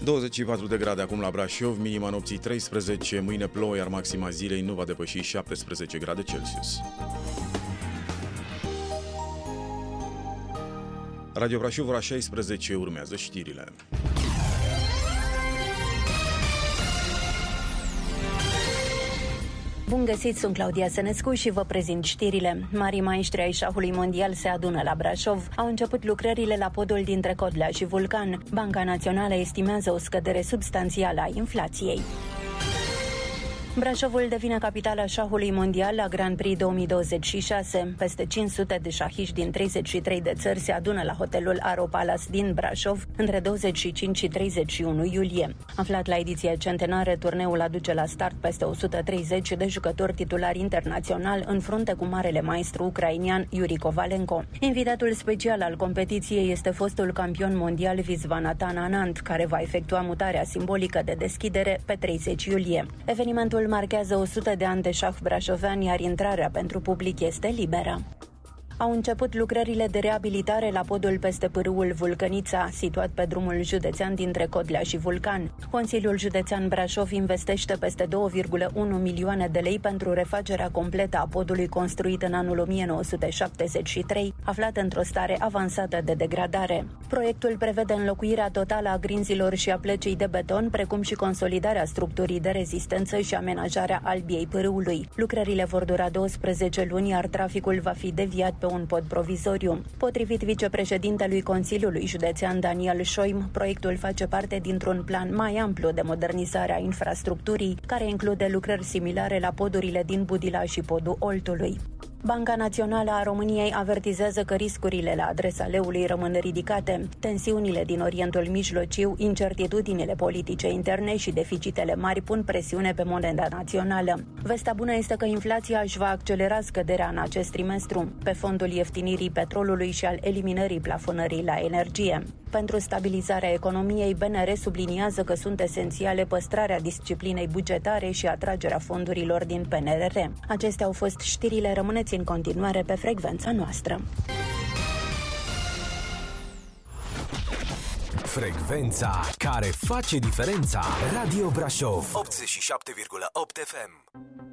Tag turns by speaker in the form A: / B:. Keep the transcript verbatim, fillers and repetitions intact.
A: douăzeci și patru de grade acum la Brașov, minima nopții treisprezece, mâine plouă, iar maxima zilei nu va depăși șaptesprezece grade Celsius. Radio Brașov, ora șaisprezece, urmează știrile.
B: Bun găsit, sunt Claudia Sănescu și vă prezint știrile. Marii maestri ai șahului mondial se adună la Brașov. Au început lucrările la podul dintre Codlea și Vulcan. Banca Națională estimează o scădere substanțială a inflației. Brașovul devine capitala șahului mondial la Grand Prix două mii douăzeci și șase. Peste cinci sute de șahiști din treizeci și trei de țări se adună la hotelul Aro Palace din Brașov între douăzeci și cinci și treizeci și unu iulie. Aflat la ediția centenară, turneul aduce la start peste o sută treizeci de jucători titulari internațional în frunte cu marele maestru ucrainian Yuri Kovalenko. Invitatul special al competiției este fostul campion mondial Viswanathan Anand, care va efectua mutarea simbolică de deschidere pe treizeci iulie. Evenimentul marchează o sută de ani de șah brașovean, iar intrarea pentru public este liberă. Au început lucrările de reabilitare la podul peste pârâul Vulcănița, situat pe drumul județean dintre Codlea și Vulcan. Consiliul Județean Brașov investește peste două virgulă unu milioane de lei pentru refacerea completă a podului construit în anul o mie nouă sute șaptezeci și trei, aflat într-o stare avansată de degradare. Proiectul prevede înlocuirea totală a grinzilor și a plecii de beton, precum și consolidarea structurii de rezistență și amenajarea albiei pârâului. Lucrările vor dura douăsprezece luni, iar traficul va fi deviat pe un pod provizoriu. Potrivit vicepreședintelui Consiliului Județean Daniel Șoim, proiectul face parte dintr-un plan mai amplu de modernizare a infrastructurii, care include lucrări similare la podurile din Budila și podul Oltului. Banca Națională a României avertizează că riscurile la adresa leului rămân ridicate. Tensiunile din Orientul Mijlociu, incertitudinile politice interne și deficitele mari pun presiune pe moneda națională. Vestea bună este că inflația își va accelera scăderea în acest trimestru, pe fondul ieftinirii petrolului și al eliminării plafonării la energie. Pentru stabilizarea economiei, B N R subliniază că sunt esențiale păstrarea disciplinei bugetare și atragerea fondurilor din P N R R. Acestea au fost știrile, rămâneți în continuare pe frecvența noastră.
C: Frecvența care face diferența. Radio Brașov optzeci și șapte virgulă opt F M.